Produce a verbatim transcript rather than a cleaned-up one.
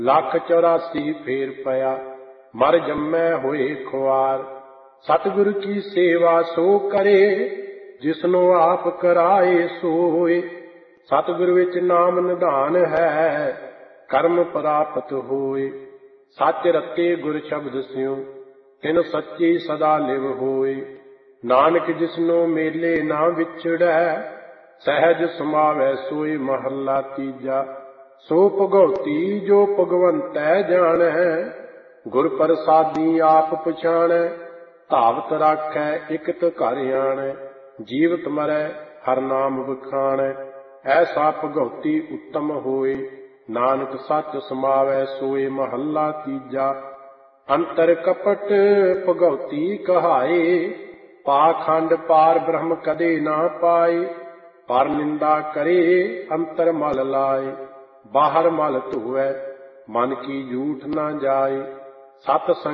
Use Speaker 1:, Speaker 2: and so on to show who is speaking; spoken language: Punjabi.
Speaker 1: ਲੱਖ ਚੌਰਾਸੀ ਫੇਰ ਪਿਆ, ਮਰ ਜੰਮੈ ਹੋਏ ਖੁਆਰ। ਸਤਿਗੁਰ ਕੀ ਸੇਵਾ ਸੋ ਕਰੇ, ਜਿਸਨੂੰ ਆਪ ਕਰਾਏ ਸੋਏ। ਸਤਿਗੁਰ ਵਿੱਚ ਨਾਮ ਨਿਧਾਨ ਹੈ, ਕਰਮ ਪ੍ਰਾਪਤ ਹੋਏ। ਸੱਚ ਰਤੇ ਗੁਰ ਸ਼ਬਦ ਸਿਉ, ਤਿਨ ਸੱਚੀ ਸਦਾ ਲਿਵ ਹੋਏ। ਨਾਨਕ ਜਿਸਨੂੰ ਮੇਲੇ ਨਾ ਵਿਛੜੈ, ਸਹਿਜ ਸਮਾਵੈ ਸੋਏ ਮਹੱਲਾ ਤੀਜਾ। ਸੋ ਭਗਉਤੀ ਜੋ ਭਗਵੰਤੈ ਜਾਣੈ, ਗੁਰ ਪ੍ਰਸਾਦੀ ਆਪ ਪਛਾਣੈ। ਧਾਵਤ ਰਾਖੈ ਇਕਤ ਘਰ ਆਣੈ, ਜੀਵਤ ਮਰੈ ਹਰ ਨਾਮ ਵਖਾਣੈ। ਐਸਾ ਭਗਉਤੀ ਉੱਤਮ ਹੋਏ, ਨਾਨਕ ਸੱਚ ਸਮਾਵੈ ਸੋਏ ਮਹੱਲਾ ਤੀਜਾ। ਅੰਤਰ ਕਪਟ ਭਗਉਤੀ ਕਹਾਏ, ਪਾਖੰਡ ਪਾਰ ਬ੍ਰਹਮ ਕਦੇ ਨਾ ਪਾਏ। ਪਰ ਨਿੰਦਾ ਕਰੇ ਅੰਤਰ ਮਲ ਲਾਏ, ਬਾਹਰ ਮਲ ਧੋਵੈ ਮਨ ਕੀ ਜੂਠ ਨਾ ਜਾਏ। ਸਤ